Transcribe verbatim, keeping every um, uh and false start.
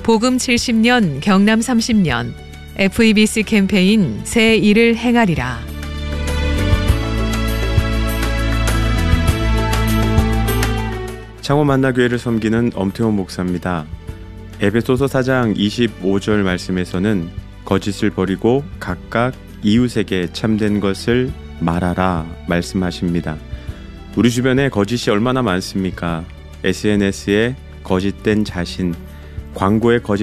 복음 칠십 년 경남 삼십 년 에프이비씨 캠페인 새 일을 행하리라. 창원 만나교회를 섬기는 엄태원 목사입니다. 에베소서 사 장 이십오 절 말씀에서는 거짓을 버리고 각각 이웃에게 참된 것을 말하라 말씀하십니다. 우리 주변에 거짓이 얼마나 많습니까? 에스엔에스에 거짓된 자신, 광고에 거짓